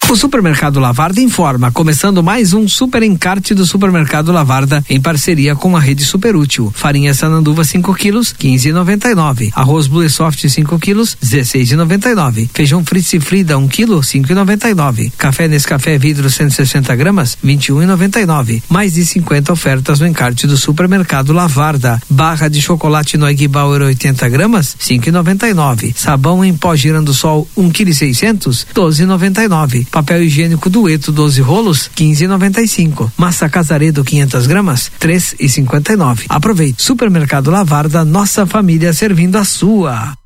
O Supermercado Lavarda informa, começando mais um super encarte do Supermercado Lavarda em parceria com a Rede Superútil. Farinha Sananduva 5 quilos, 15,99. Arroz Blue Soft 5 quilos, 16,99. Feijão Fritz e Frida 1 quilo, 5,99. Café Nescafé Vidro 160 gramas, 21,99. Mais de 50 ofertas no encarte do Supermercado Lavarda. Barra de chocolate Noig Bauer 80 gramas, 5,99. Sabão em pó Girandosol 1 kg 600, 12,99. Papel higiênico Dueto 12 rolos, 15,95. Massa Casaredo 500 gramas, 3,59. Aproveite. Supermercado Lavarda, nossa família servindo a sua.